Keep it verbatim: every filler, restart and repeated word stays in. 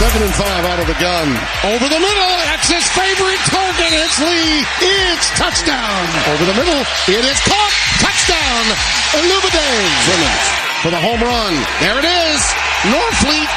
Seven and five out of the gun. Over the middle. That's his favorite target. It's Lee. It's touchdown. Over the middle. It is caught. Touchdown. Olumide Simmons for the home run. There it is. Norfleet